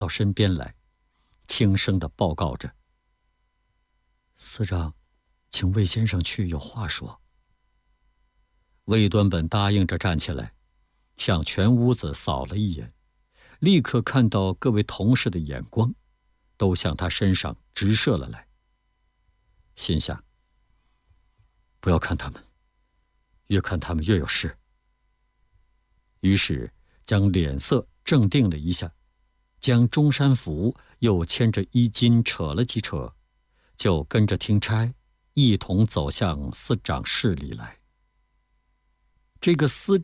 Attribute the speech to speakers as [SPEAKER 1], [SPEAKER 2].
[SPEAKER 1] 到身边来，轻声地报告着：“司长，请魏先生去，有话说。”魏端本答应着站起来，向全屋子扫了一眼，立刻看到各位同事的眼光都向他身上直射了来，心想：不要看他们，越看他们越有事。于是将脸色正定了一下，将中山服又牵着衣襟扯了几扯，就跟着听差一同走向司长室里来。这个司